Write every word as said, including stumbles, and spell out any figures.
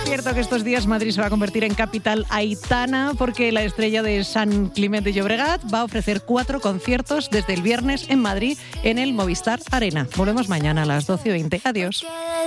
cierto que estos días Madrid se va a convertir en capital aitana porque la estrella de San Climent de Llobregat va a ofrecer cuatro conciertos desde el viernes en Madrid en el Movistar Arena. Volvemos mañana a las doce y veinte. Adiós.